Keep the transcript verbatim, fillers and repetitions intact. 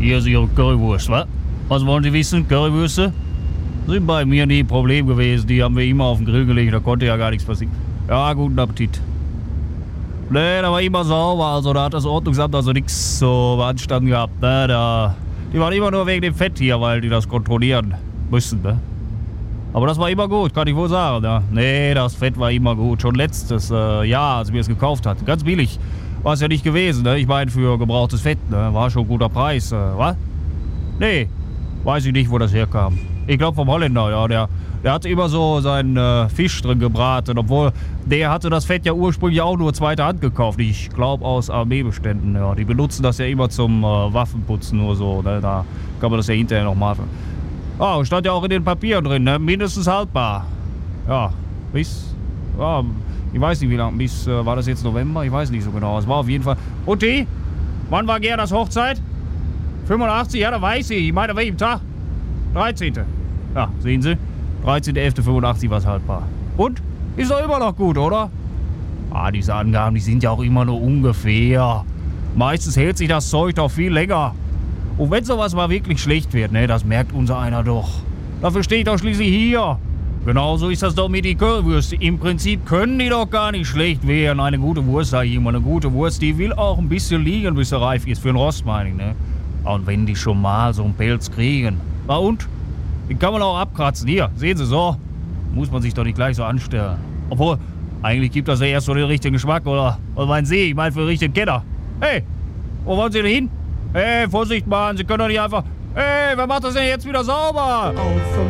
Hier ist Ihre Currywurst, wa? Was wollen Sie wissen? Currywürste? Sind bei mir nie ein Problem gewesen. Die haben wir immer auf den Grill gelegt, da konnte ja gar nichts passieren. Ja, guten Appetit. Nee, da war immer sauber, also da hat das Ordnungsamt also nichts so beanstanden gehabt, ne? Da, die waren immer nur wegen dem Fett hier, weil die das kontrollieren müssen, ne? Aber das war immer gut, kann ich wohl sagen, ja. Nee, das Fett war immer gut. Schon letztes äh, Jahr, als wir es gekauft hatten. Ganz billig war es ja nicht gewesen, ne? Ich meine, für gebrauchtes Fett, ne? War schon ein guter Preis, äh, was? Nee, weiß ich nicht, wo das herkam. Ich glaube vom Holländer, ja, der, der hatte immer so seinen äh, Fisch drin gebraten, obwohl der hatte das Fett ja ursprünglich auch nur zweiter Hand gekauft. Ich glaube aus Armeebeständen, ja. Die benutzen das ja immer zum äh, Waffenputzen nur so, ne? Da kann man das ja hinterher noch machen. Ah, stand ja auch in den Papieren drin, ne? Mindestens haltbar. Ja, bis, ja, ich weiß nicht wie lange, bis, äh, war das jetzt November? Ich weiß nicht so genau. Es war auf jeden Fall. Und die? Wann war Gerdas Hochzeit? fünfundachtzig? Ja, da weiß ich. Ich meine, an welchem Tag? dreizehnten Ja, sehen Sie? dreizehnter elfter fünfundachtzig war es haltbar. Und? Ist doch immer noch gut, oder? Ah, diese Angaben, die sind ja auch immer nur ungefähr. Meistens hält sich das Zeug doch viel länger. Und wenn sowas mal wirklich schlecht wird, ne, das merkt unser einer doch. Dafür stehe ich doch schließlich hier. Genauso ist das doch mit den Currywürste. Im Prinzip können die doch gar nicht schlecht werden. Eine gute Wurst, sag ich immer, eine gute Wurst, die will auch ein bisschen liegen, bis sie reif ist. Für den Rost, meine ich, ne? Und wenn die schon mal so einen Pelz kriegen. Na und? Den kann man auch abkratzen. Hier, sehen Sie so. Muss man sich doch nicht gleich so anstellen. Obwohl, eigentlich gibt das ja erst so den richtigen Geschmack, oder? Was meinen Sie? Ich meine für den richtigen Kenner. Hey, wo wollen Sie denn hin? Hey, Vorsicht, Mann, Sie können doch nicht einfach... Hey, wer macht das denn jetzt wieder sauber?